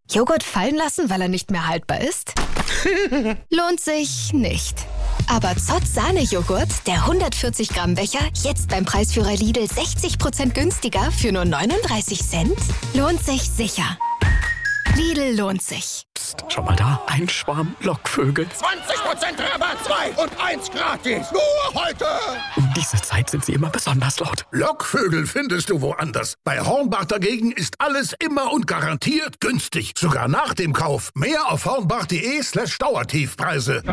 Joghurt fallen lassen, weil er nicht mehr haltbar ist? Lohnt sich nicht. Aber Zott Sahne-Joghurt, der 140 Gramm Becher, jetzt beim Preisführer Lidl 60% günstiger für nur 39 Cent? Lohnt sich sicher. Lidl lohnt sich. Psst, schau mal da, ein Schwarm Lockvögel. 20% Rabatt, 2 und 1 gratis. Nur heute. Um diese Zeit sind sie immer besonders laut. Lockvögel findest du woanders. Bei Hornbach dagegen ist alles immer und garantiert günstig. Sogar nach dem Kauf. Mehr auf hornbach.de/Dauertiefpreise.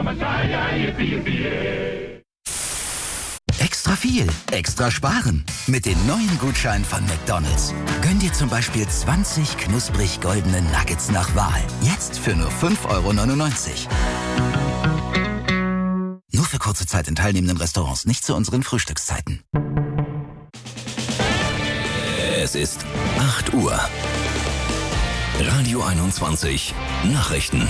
Extra viel, extra sparen. Mit den neuen Gutscheinen von McDonald's. Gönn dir zum Beispiel 20 knusprig goldene Nuggets nach Wahl. Jetzt für nur 5,99 €. Nur für kurze Zeit in teilnehmenden Restaurants, nicht zu unseren Frühstückszeiten. Es ist 8 Uhr. Radio 21 Nachrichten.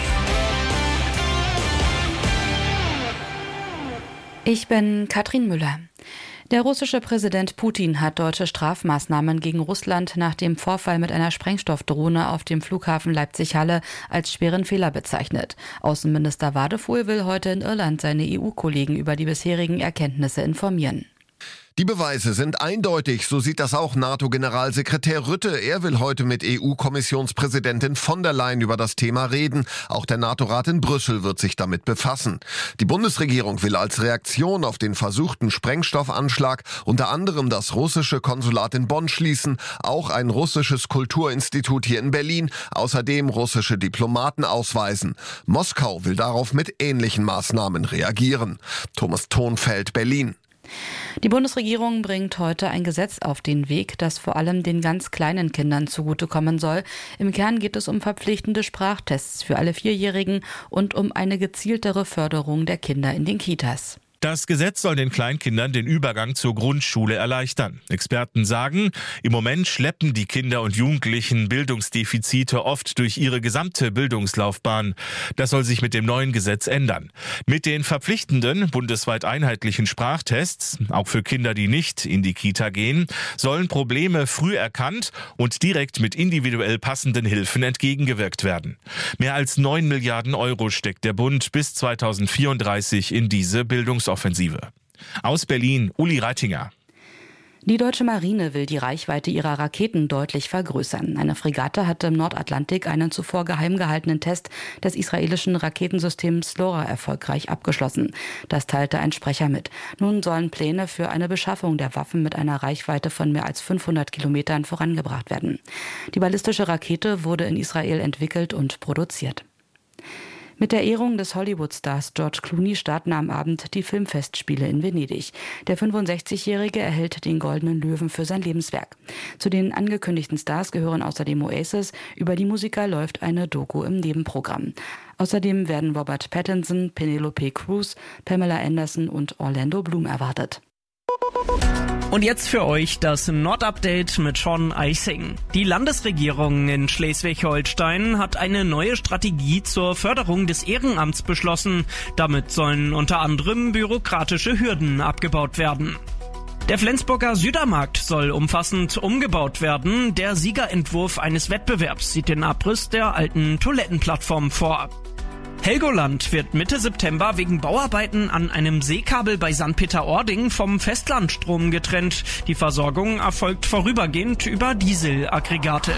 Ich bin Katrin Müller. Der russische Präsident Putin hat deutsche Strafmaßnahmen gegen Russland nach dem Vorfall mit einer Sprengstoffdrohne auf dem Flughafen Leipzig-Halle als schweren Fehler bezeichnet. Außenminister Wadefuhl will heute in Irland seine EU-Kollegen über die bisherigen Erkenntnisse informieren. Die Beweise sind eindeutig, so sieht das auch NATO-Generalsekretär Rutte. Er will heute mit EU-Kommissionspräsidentin von der Leyen über das Thema reden. Auch der NATO-Rat in Brüssel wird sich damit befassen. Die Bundesregierung will als Reaktion auf den versuchten Sprengstoffanschlag unter anderem das russische Konsulat in Bonn schließen, auch ein russisches Kulturinstitut hier in Berlin, außerdem russische Diplomaten ausweisen. Moskau will darauf mit ähnlichen Maßnahmen reagieren. Thomas Thonfeld, Berlin. Die Bundesregierung bringt heute ein Gesetz auf den Weg, das vor allem den ganz kleinen Kindern zugutekommen soll. Im Kern geht es um verpflichtende Sprachtests für alle Vierjährigen und um eine gezieltere Förderung der Kinder in den Kitas. Das Gesetz soll den Kleinkindern den Übergang zur Grundschule erleichtern. Experten sagen, im Moment schleppen die Kinder und Jugendlichen Bildungsdefizite oft durch ihre gesamte Bildungslaufbahn. Das soll sich mit dem neuen Gesetz ändern. Mit den verpflichtenden, bundesweit einheitlichen Sprachtests, auch für Kinder, die nicht in die Kita gehen, sollen Probleme früh erkannt und direkt mit individuell passenden Hilfen entgegengewirkt werden. Mehr als 9 Milliarden € steckt der Bund bis 2034 in diese Bildungsoffensive. Aus Berlin, Uli Reitinger. Die deutsche Marine will die Reichweite ihrer Raketen deutlich vergrößern. Eine Fregatte hatte im Nordatlantik einen zuvor geheim gehaltenen Test des israelischen Raketensystems LoRa erfolgreich abgeschlossen. Das teilte ein Sprecher mit. Nun sollen Pläne für eine Beschaffung der Waffen mit einer Reichweite von mehr als 500 Kilometern vorangebracht werden. Die ballistische Rakete wurde in Israel entwickelt und produziert. Mit der Ehrung des Hollywood-Stars George Clooney starten am Abend die Filmfestspiele in Venedig. Der 65-Jährige erhält den Goldenen Löwen für sein Lebenswerk. Zu den angekündigten Stars gehören außerdem Oasis. Über die Musiker läuft eine Doku im Nebenprogramm. Außerdem werden Robert Pattinson, Penelope Cruz, Pamela Anderson und Orlando Bloom erwartet. Und jetzt für euch das Nordupdate mit Sean Eising. Die Landesregierung in Schleswig-Holstein hat eine neue Strategie zur Förderung des Ehrenamts beschlossen. Damit sollen unter anderem bürokratische Hürden abgebaut werden. Der Flensburger Südermarkt soll umfassend umgebaut werden. Der Siegerentwurf eines Wettbewerbs sieht den Abriss der alten Toilettenplattform vor. Helgoland wird Mitte September wegen Bauarbeiten an einem Seekabel bei St. Peter-Ording vom Festlandstrom getrennt. Die Versorgung erfolgt vorübergehend über Dieselaggregate.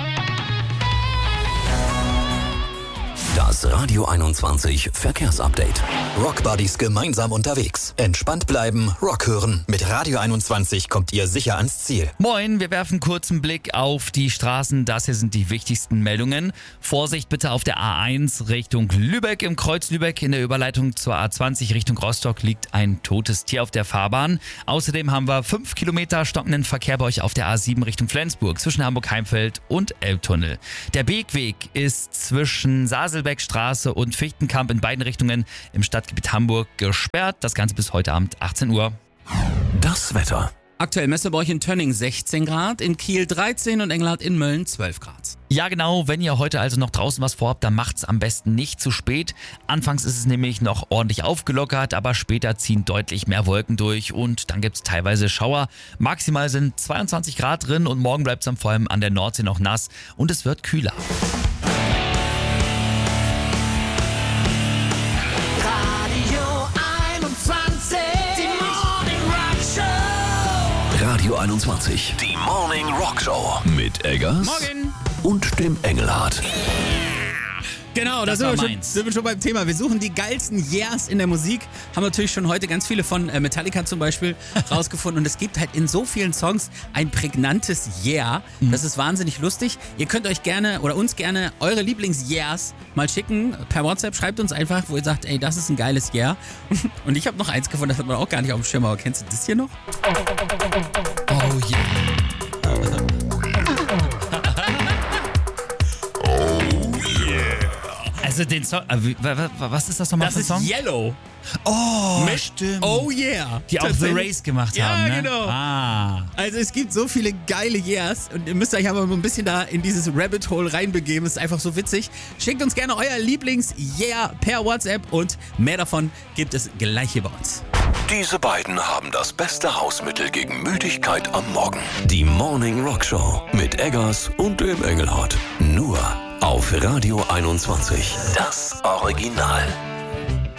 Das Radio 21 Verkehrsupdate. Rockbuddies gemeinsam unterwegs. Entspannt bleiben, Rock hören. Mit Radio 21 kommt ihr sicher ans Ziel. Moin, wir werfen kurz einen Blick auf die Straßen. Das hier sind die wichtigsten Meldungen. Vorsicht bitte auf der A1 Richtung Lübeck. Im Kreuz Lübeck in der Überleitung zur A20 Richtung Rostock liegt ein totes Tier auf der Fahrbahn. Außerdem haben wir 5 Kilometer stockenden Verkehr bei euch auf der A7 Richtung Flensburg zwischen Hamburg-Heimfeld und Elbtunnel. Der Beekweg ist zwischen Saselbeckstraße und Fichtenkamp in beiden Richtungen im Stadtgebiet Hamburg gesperrt. Das Ganze bis heute Abend 18 Uhr. Das Wetter. Aktuell messen wir euch in Tönning 16 Grad, in Kiel 13 und Engelhardt in Mölln 12 Grad. Ja genau, wenn ihr heute also noch draußen was vorhabt, dann macht's am besten nicht zu spät. Anfangs ist es nämlich noch ordentlich aufgelockert, aber später ziehen deutlich mehr Wolken durch und dann gibt's teilweise Schauer. Maximal sind 22 Grad drin und morgen bleibt's dann vor allem an der Nordsee noch nass und es wird kühler. 21. Die Morning Rock Show mit Eggers Morgen. Und dem Engelhardt. Genau, da sind wir schon beim Thema. Wir suchen die geilsten Yeahs in der Musik. Haben natürlich schon heute ganz viele von Metallica zum Beispiel rausgefunden. Und es gibt halt in so vielen Songs ein prägnantes Yeah. Das ist wahnsinnig lustig. Ihr könnt euch gerne oder uns gerne eure Lieblings-Yeahs mal schicken. Per WhatsApp schreibt uns einfach, wo ihr sagt, ey, das ist ein geiles Yeah. Und ich habe noch eins gefunden, das hat man auch gar nicht auf dem Schirm. Aber kennst du das hier noch? Oh yeah. Also den Song, was ist das nochmal für ein Song? Das ist Yellow. Oh, mit stimmt. Oh yeah. Die auch The Race gemacht haben, ne? Ja, genau. Ah. Also es gibt so viele geile Yeahs und ihr müsst euch aber so ein bisschen da in dieses Rabbit Hole reinbegeben. Das ist einfach so witzig. Schickt uns gerne euer Lieblings-Yeah per WhatsApp und mehr davon gibt es gleich hier bei uns. Diese beiden haben das beste Hausmittel gegen Müdigkeit am Morgen. Die Morning Rock Show mit Eggers und dem Engelhardt. Nur auf Radio 21. Das Original.